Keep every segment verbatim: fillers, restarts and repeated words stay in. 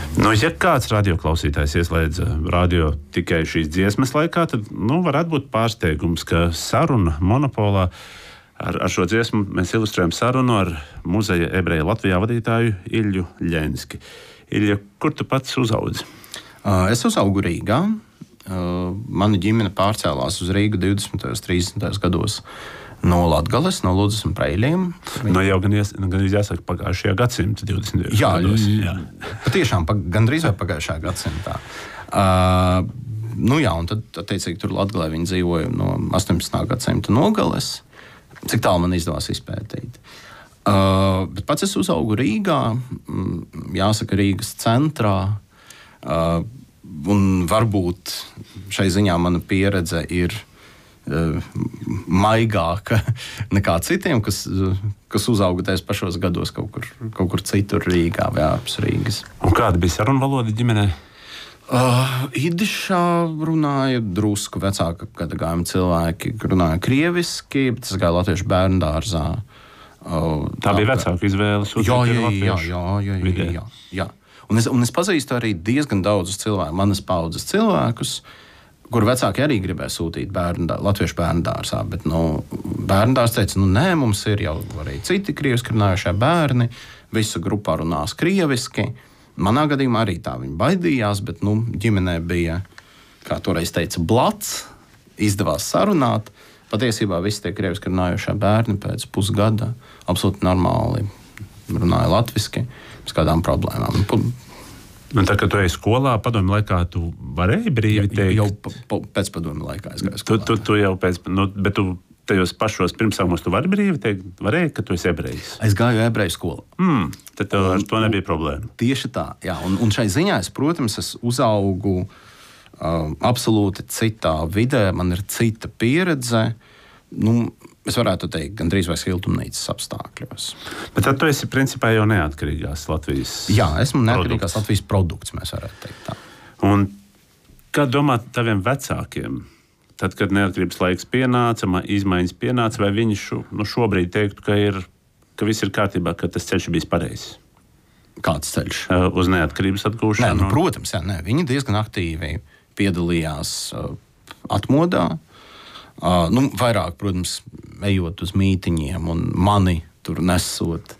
Nu, ja kāds radioklausītājs ieslēdz radio tikai šīs dziesmas laikā, tad nu, varētu būt pārsteigums, ka saruna monopolā ar, ar šo dziesmu mēs ilustrējam sarunu ar muzeja ebreja Latvijā vadītāju Ilju Ļenski. Ilja, kur tu pats uzaudzi? Es uzaugu Rīgā. Mana ģimene pārcēlās uz Rīgu divdesmitajos, trīsdesmitajos gados no Latgales, no Ludzas un Preiļiem. Viņi... No jau gan, ies, gan jāsaka pagājušajā gadsimta divdesmitajos jā, gados. Jā, patiešām gandrīz vai pagājušajā gadsimtā. Uh, nu jā, un tad, attiecīgi, tur Latgalē viņi dzīvoja no astoņpadsmitā gadsimta nogales, cik tālu man izdevās izpētīt. Uh, bet pats es uzaugu Rīgā, jāsaka, Rīgas centrā, uh, un varbūt šai ziņā mana pieredze ir maigāka nekā citiem, kas, kas uzauga tajos pašos gados kaut kur, kaut kur citur Rīgā vai ārpus Rīgas. Un kāda bija sarunu valoda ģimenē? Uh, Idišā runāja drusku vecāka gadagājuma cilvēki, runāja krieviski, bet es gāju latviešu bērndārzā. Uh, tā bija vecāka izvēle? Jā, jā, jā, jā, jā, jā, jā, jā. Un es, un es pazīstu arī diezgan daudzus cilvēkus, manas paudzes cilvēkus, kur vecāki arī gribēja sūtīt bērnu, latviešu bērndārzā, bet nu, bērndārs teica, nu nē, mums ir jau arī citi krieviski runājušie bērni, visa grupā runās krieviski. Manā gadījumā arī tā viņi baidījās, bet nu, ģimenē bija, kā toreiz teica, blats, izdevās sarunāt. Patiesībā visi tie krieviski runājušie bērni pēc pusgada absolūti normāli runāja latviski bez kādām problēmām. Un tā, kad tu ej skolā, padomju laikā, tu varēji brīvi teikt? Jau pa, pa, pēc padomju laikā es gāju skolā. Tu, tu, tu jau pēc, nu, bet tu tajos pašos pirmsākumos tu vari brīvi teikt, varēji, ka tu esi ebrejs? Es gāju ebreju skolā. Mm, tad tev ar to nebija problēma. Tieši tā, jā. Un, un šai ziņā es, protams, es uzaugu uh, absolūti citā vidē, man ir cita pieredze. Nu, es varētu teikt, gandrīz vai siltumnīcas apstākļos. Bet tad tu esi principā jau neatkarīgās Latvijas produkts. Jā, esmu neatkarīgās Latvijas produkts, mēs varētu teikt tā. Un kā domāt taviem vecākiem, tad, kad neatkarības laiks pienāca, izmaiņas pienāca, vai viņi šo, nu šobrīd teiktu, ka, ir, ka viss ir kārtībā, ka tas ceļš bijis pareizs? Kāds ceļš? Uz neatkarības atgūšanu? Nē, nu, protams, jā, nē. Viņi diezgan aktīvi piedalījās uh, atmodā. Uh, nu, vairāk, protams, ejot uz mītiņiem un mani tur nesot.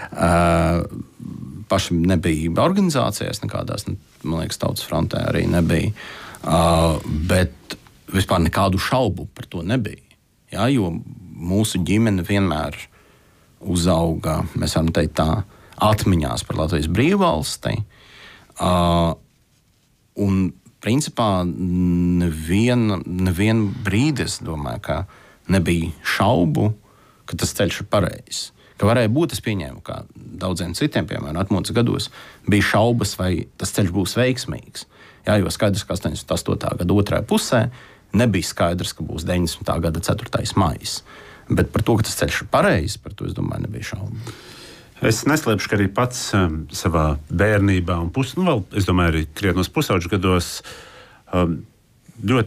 Uh, paši nebija organizācijās nekādās, man liekas, Tautas frontē arī nebija. Uh, bet vispār nekādu šaubu par to nebija. Jā, jo mūsu ģimene vienmēr uzauga, mēs varam teikt tā, atmiņās par Latvijas brīvvalsti. Uh, un principā nevienu nevien brīdi es domāju, ka nebija šaubu, ka tas ceļš ir pareizs. Ka varēja būt, es pieņēmu, kā daudziem citiem, piemēram, atmodas gados, bija šaubas, vai tas ceļš būs veiksmīgs. Jā, jo skaidrs, ka astoņdesmit astotā gada otrajā pusē nebija skaidrs, ka būs deviņdesmitā gada ceturtais maijs. Bet par to, ka tas ceļš ir pareizs, par to, es domāju, nebija šaubu. Es neslēpšu, ka arī pats um, savā bērnībā un pus, nu, vēl, es domāju, arī krietnos pusauģu gados um, ļoti